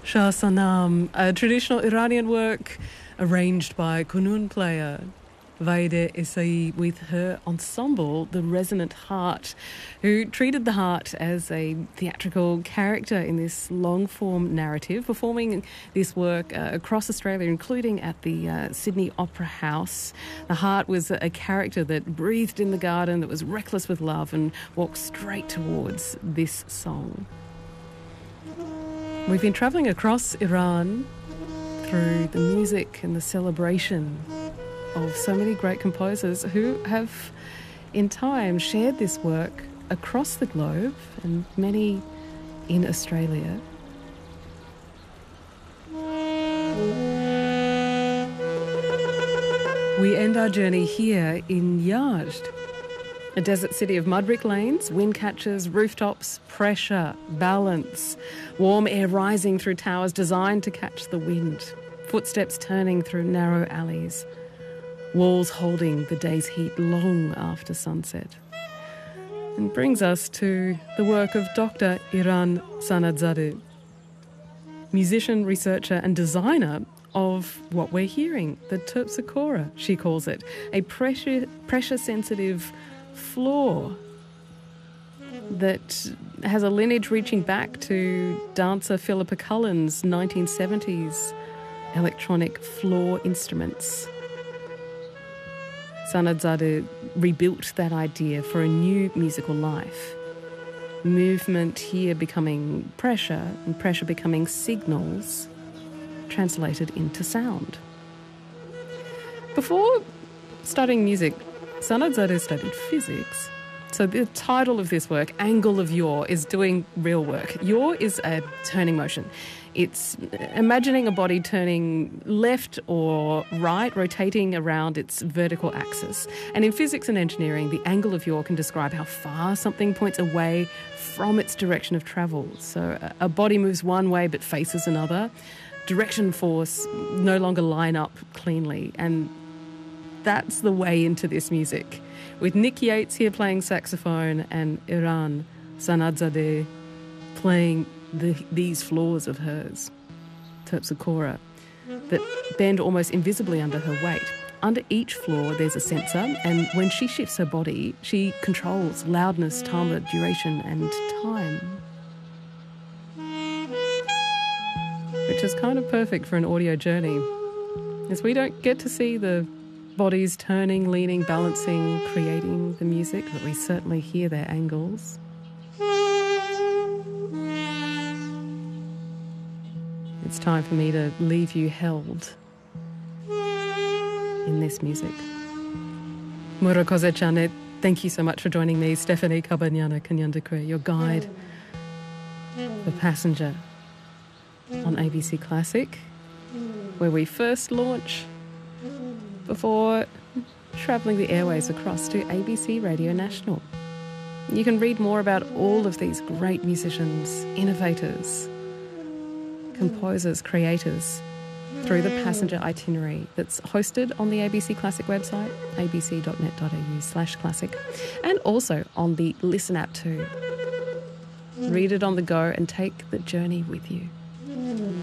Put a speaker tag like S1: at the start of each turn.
S1: Shah Sanam, a traditional Iranian work arranged by Kunun player Vaide Esai with her ensemble, The Resonant Heart, who treated the heart as a theatrical character in this long-form narrative, performing this work across Australia, including at the Sydney Opera House. The heart was a character that breathed in the garden, that was reckless with love and walked straight towards this song. We've been travelling across Iran through the music and the celebration of so many great composers who have, in time, shared this work across the globe and many in Australia. We end our journey here in Yazd, a desert city of mud brick lanes, wind catchers, rooftops, pressure, balance, warm air rising through towers designed to catch the wind, footsteps turning through narrow alleys, walls holding the day's heat long after sunset. And brings us to the work of Dr. Iran Sanadzadeh, musician, researcher and designer of what we're hearing, the terpsichore, she calls it, a pressure-sensitive floor that has a lineage reaching back to dancer Philippa Cullen's 1970s electronic floor instruments. Sanadzadeh rebuilt that idea for a new musical life. Movement here becoming pressure, and pressure becoming signals translated into sound. Before studying music, Sanadzadeh studied physics. So the title of this work, Angle of Yaw, is doing real work. Yaw is a turning motion. It's imagining a body turning left or right, rotating around its vertical axis. And in physics and engineering, the angle of yaw can describe how far something points away from its direction of travel. So a body moves one way but faces another. Direction and force no longer line up cleanly. And that's the way into this music. With Nick Yates here playing saxophone and Iran Sanadzadeh playing these floors of hers, terpsichore, that bend almost invisibly under her weight. Under each floor there's a sensor, and when she shifts her body, she controls loudness, timbre, duration and time. Which is kind of perfect for an audio journey, as we don't get to see the bodies turning, leaning, balancing, creating the music, but we certainly hear their angles. It's time for me to leave you held in this music. Murakoze-chan, thank you so much for joining me. Stephanie Kabanyana Kanyandakure, your guide, the passenger on ABC Classic, where we first launch before travelling the airways across to ABC Radio National. You can read more about all of these great musicians, innovators, composers, creators through the passenger itinerary that's hosted on the ABC Classic website, abc.net.au/classic, and also on the Listen app too. Read it on the go and take the journey with you.